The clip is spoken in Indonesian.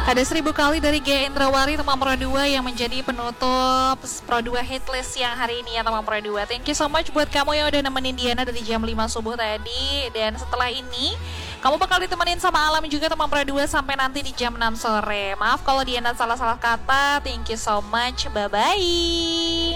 Ada 1000 kali dari G Indrawari teman Pro 2 yang menjadi penutup Pro 2 hitlist yang hari ini ya teman Pro 2. Thank you so much buat kamu yang udah nemenin Diana dari jam 5 subuh tadi. Dan setelah ini kamu bakal ditemenin sama Alam juga teman Pro 2 sampai nanti di jam 6 sore. Maaf kalau Diana salah-salah kata. Thank you so much. Bye-bye.